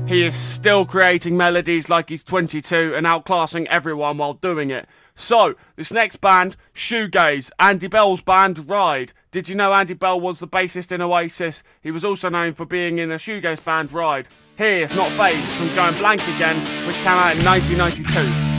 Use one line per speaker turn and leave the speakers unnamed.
he is still creating melodies like he's 22 and outclassing everyone while doing it. So, this next band, Shoegaze, Andy Bell's band, Ride. Did you know Andy Bell was the bassist in Oasis? He was also known for being in the Shoegaze band, Ride. Here, it's Not Phased from Going Blank Again, which came out in 1992.